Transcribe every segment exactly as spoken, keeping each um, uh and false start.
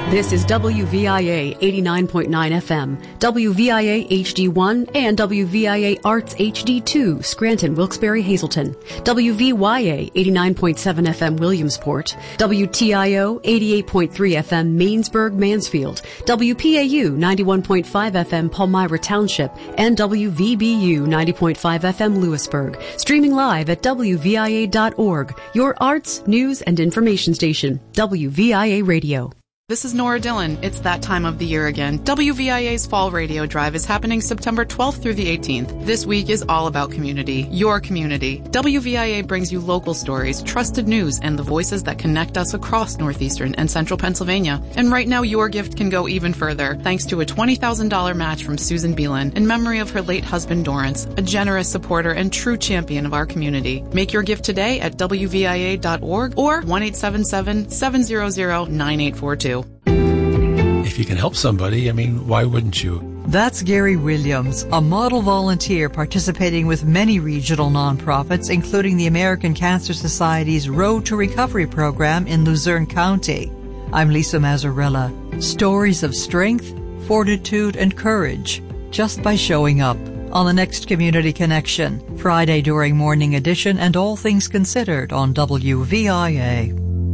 This is W V I A eighty-nine point nine F M, W V I A H D one, and W V I A Arts H D two, Scranton, Wilkes-Barre, Hazleton, W V Y A eighty-nine point seven F M, Williamsport, W T I O eighty-eight point three F M, Mainsburg, Mansfield, W P A U ninety-one point five F M, Palmyra Township, and W V B U ninety point five F M, Lewisburg. Streaming live at W V I A dot org, your arts, news, and information station, W V I A Radio. This is Nora Dillon. It's that time of the year again. W V I A's Fall Radio Drive is happening September twelfth through the eighteenth. This week is all about community, your community. W V I A brings you local stories, trusted news, and the voices that connect us across northeastern and central Pennsylvania. And right now, your gift can go even further, thanks to a twenty thousand dollars match from Susan Beelan in memory of her late husband, Dorrance, a generous supporter and true champion of our community. Make your gift today at W V I A dot org or one eight seven seven, seven zero zero, nine eight four two. If you can help somebody, I mean, why wouldn't you? That's Gary Williams, a model volunteer participating with many regional nonprofits, including the American Cancer Society's Road to Recovery program in Luzerne County. I'm Lisa Mazzarella. Stories of strength, fortitude, and courage just by showing up on the next Community Connection, Friday during Morning Edition and All Things Considered on W V I A.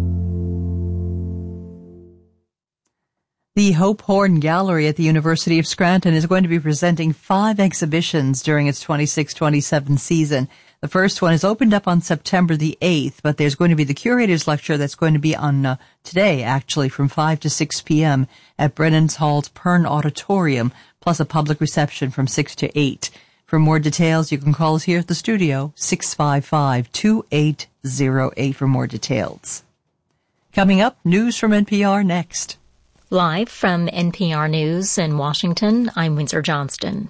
The Hope Horn Gallery at the University of Scranton is going to be presenting five exhibitions during its twenty-six twenty-seven season. The first one is opened up on September the eighth, but there's going to be the curator's lecture that's going to be on uh, today, actually, from five to six p.m. at Brennan's Hall's Pern Auditorium, plus a public reception from six to eight. For more details, you can call us here at the studio, six five five, two eight zero eight for more details. Coming up, news from N P R next. Live from N P R News in Washington, I'm Windsor Johnston.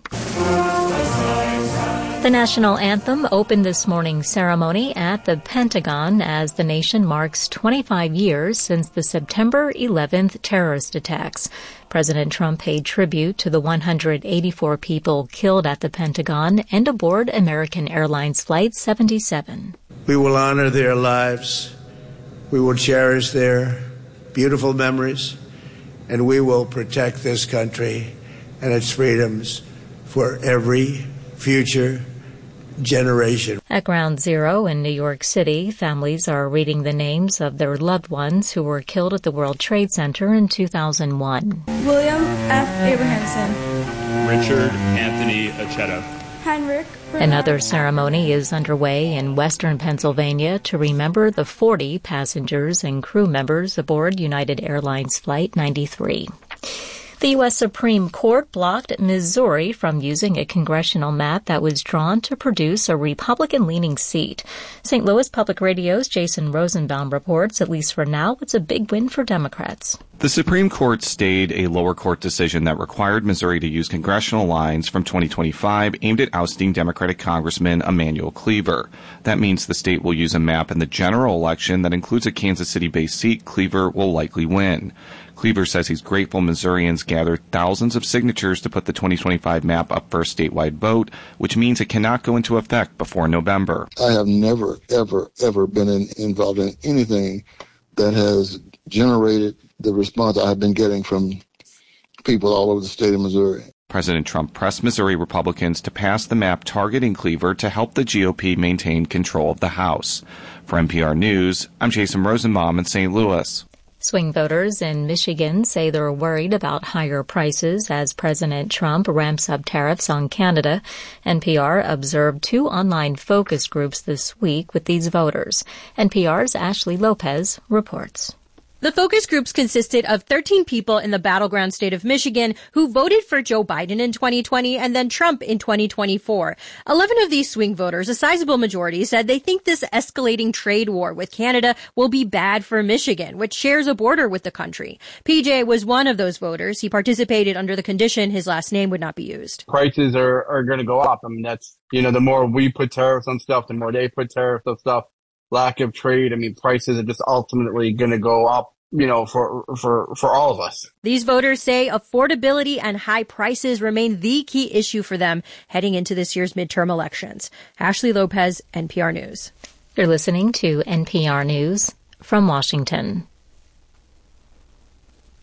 The national anthem opened this morning's ceremony at the Pentagon as the nation marks twenty-five years since the September eleventh terrorist attacks. President Trump paid tribute to the one hundred eighty-four people killed at the Pentagon and aboard American Airlines Flight seventy-seven. We will honor their lives. We will cherish their beautiful memories. And we will protect this country and its freedoms for every future generation. At Ground Zero in New York City, families are reading the names of their loved ones who were killed at the World Trade Center in two thousand one. William F. Abrahamson. Richard Anthony Acheta. Heinrich. Another ceremony is underway in western Pennsylvania to remember the forty passengers and crew members aboard United Airlines Flight ninety-three. The U S Supreme Court blocked Missouri from using a congressional map that was drawn to produce a Republican-leaning seat. Saint Louis Public Radio's Jason Rosenbaum reports, at least for now, it's a big win for Democrats. The Supreme Court stayed a lower court decision that required Missouri to use congressional lines from twenty twenty-five aimed at ousting Democratic Congressman Emanuel Cleaver. That means the state will use a map in the general election that includes a Kansas City-based seat Cleaver will likely win. Cleaver says he's grateful Missourians gathered thousands of signatures to put the twenty twenty-five map up for a statewide vote, which means it cannot go into effect before November. I have never, ever, ever been in, involved in anything that has generated the response I've been getting from people all over the state of Missouri. President Trump pressed Missouri Republicans to pass the map targeting Cleaver to help the G O P maintain control of the House. For N P R News, I'm Jason Rosenbaum in Saint Louis. Swing voters in Michigan say they're worried about higher prices as President Trump ramps up tariffs on Canada. N P R observed two online focus groups this week with these voters. N P R's Ashley Lopez reports. The focus groups consisted of thirteen people in the battleground state of Michigan who voted for Joe Biden in twenty twenty and then Trump in twenty twenty-four. eleven of these swing voters, a sizable majority, said they think this escalating trade war with Canada will be bad for Michigan, which shares a border with the country. P J was one of those voters. He participated under the condition his last name would not be used. Prices are, are going to go up. I mean, that's, you know, the more we put tariffs on stuff, the more they put tariffs on stuff. Lack of trade, I mean, prices are just ultimately going to go up, you know, for, for, for all of us. These voters say affordability and high prices remain the key issue for them heading into this year's midterm elections. Ashley Lopez, N P R News. You're listening to N P R News from Washington.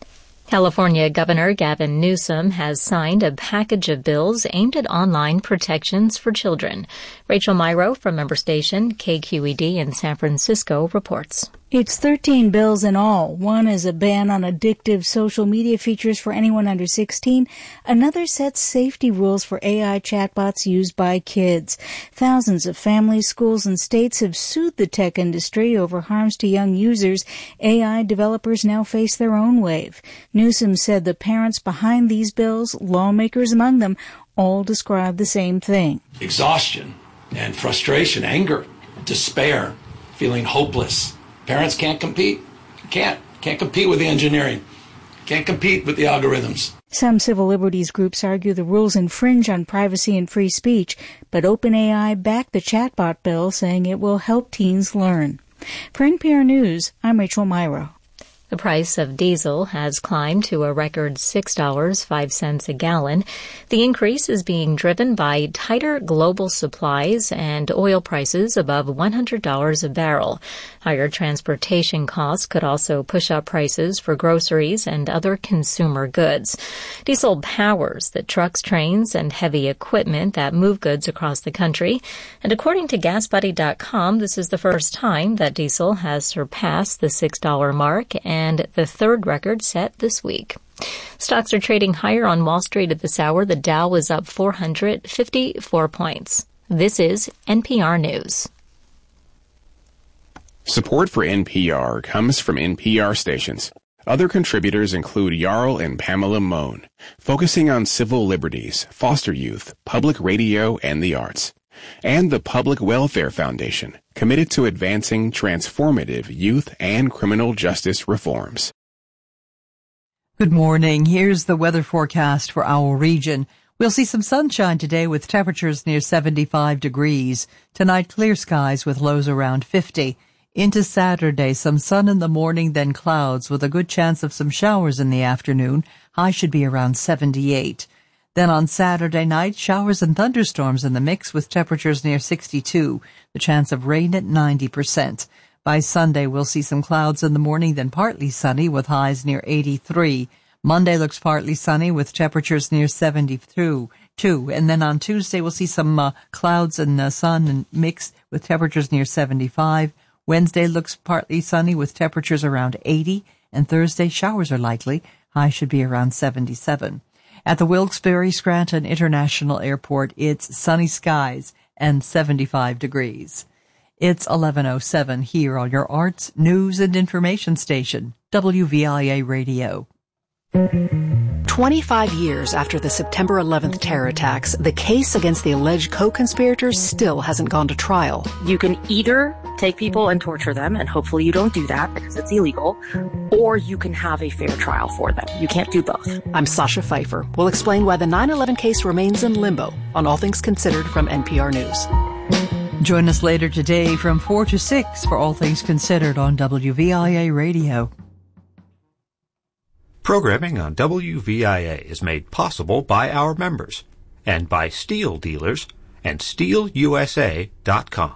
California Governor Gavin Newsom has signed a package of bills aimed at online protections for children. Rachel Myrow from member station K Q E D in San Francisco reports. It's thirteen bills in all. One is a ban on addictive social media features for anyone under sixteen. Another sets safety rules for A I chatbots used by kids. Thousands of families, schools, and states have sued the tech industry over harms to young users. A I developers now face their own wave. Newsom said the parents behind these bills, lawmakers among them, all describe the same thing. Exhaustion and frustration, anger, despair, feeling hopeless. Parents can't compete. Can't. Can't compete with the engineering. Can't compete with the algorithms. Some civil liberties groups argue the rules infringe on privacy and free speech, but OpenAI backed the chatbot bill, saying it will help teens learn. For N P R News, I'm Rachel Myrow. The price of diesel has climbed to a record six dollars and five cents a gallon. The increase is being driven by tighter global supplies and oil prices above one hundred dollars a barrel. Higher transportation costs could also push up prices for groceries and other consumer goods. Diesel powers the trucks, trains, and heavy equipment that move goods across the country. And according to gas buddy dot com, this is the first time that diesel has surpassed the six dollars mark and and the third record set this week. Stocks are trading higher on Wall Street at this hour. The Dow is up four hundred fifty-four points. This is N P R News. Support for N P R comes from N P R stations. Other contributors include Jarl and Pamela Mohn, focusing on civil liberties, foster youth, public radio, and the arts. And the Public Welfare Foundation, committed to advancing transformative youth and criminal justice reforms. Good morning. Here's the weather forecast for our region. We'll see some sunshine today with temperatures near seventy-five degrees. Tonight, clear skies with lows around fifty. Into Saturday, some sun in the morning, then clouds with a good chance of some showers in the afternoon. High should be around seventy-eight. Then on Saturday night, showers and thunderstorms in the mix with temperatures near sixty-two. The chance of rain at ninety percent. By Sunday, we'll see some clouds in the morning, then partly sunny with highs near eighty-three. Monday looks partly sunny with temperatures near seventy-two. And then on Tuesday, we'll see some uh, clouds and uh, sun and mix with temperatures near seventy-five. Wednesday looks partly sunny with temperatures around eighty. And Thursday, showers are likely. High should be around seventy-seven. At the Wilkes-Barre Scranton International Airport, it's sunny skies and seventy-five degrees. It's eleven oh seven here on your arts, news, and information station, W V I A Radio. twenty-five years after the September eleventh terror attacks, the case against the alleged co-conspirators still hasn't gone to trial. You can either take people and torture them, and hopefully you don't do that because it's illegal, or you can have a fair trial for them. You can't do both. I'm Sasha Pfeiffer. We'll explain why the nine eleven case remains in limbo on All Things Considered from N P R News. Join us later today from four to six for All Things Considered on W V I A Radio. Programming on W V I A is made possible by our members and by steel dealers and steel U S A dot com.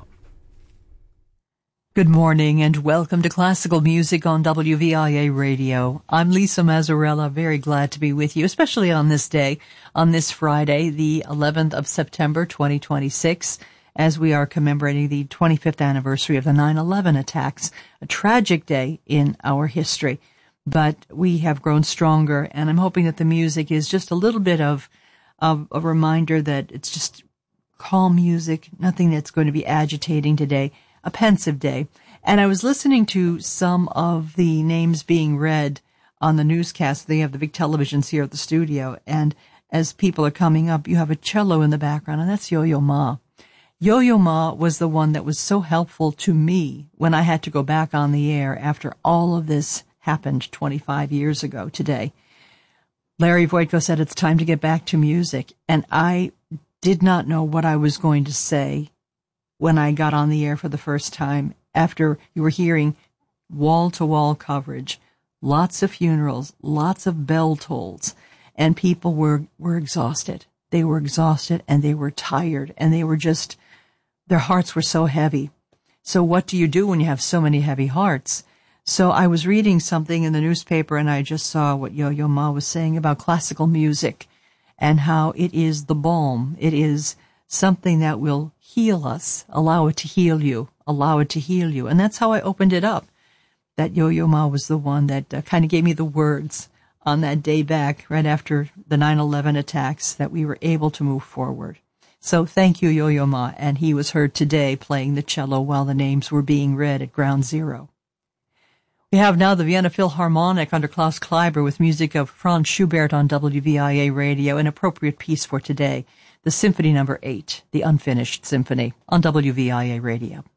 Good morning and welcome to Classical Music on W V I A Radio. I'm Lisa Mazzarella, very glad to be with you, especially on this day, on this Friday, the eleventh of September, twenty twenty-six, as we are commemorating the twenty-fifth anniversary of the nine eleven attacks, a tragic day in our history. But we have grown stronger, and I'm hoping that the music is just a little bit of, of a reminder that it's just calm music, nothing that's going to be agitating today. A pensive day. And I was listening to some of the names being read on the newscast. They have the big televisions here at the studio. And as people are coming up, you have a cello in the background, and that's Yo-Yo Ma. Yo-Yo Ma was the one that was so helpful to me when I had to go back on the air after all of this happened twenty-five years ago today. Larry Voitko said it's time to get back to music. And I did not know what I was going to say when I got on the air for the first time, after you were hearing wall-to-wall coverage, lots of funerals, lots of bell tolls, and people were, were exhausted. They were exhausted, and they were tired, and they were just, their hearts were so heavy. So what do you do when you have so many heavy hearts? So I was reading something in the newspaper and I just saw what Yo-Yo Ma was saying about classical music and how it is the balm. It is something that will heal us. Allow it to heal you. Allow it to heal you. And that's how I opened it up. That Yo-Yo Ma was the one that uh, kind of gave me the words on that day back right after the nine eleven attacks that we were able to move forward. So thank you, Yo-Yo Ma. And he was heard today playing the cello while the names were being read at Ground Zero. We have now the Vienna Philharmonic under Klaus Kleiber with music of Franz Schubert on W V I A Radio, an appropriate piece for today, the Symphony Number eight, the Unfinished Symphony, on W V I A Radio.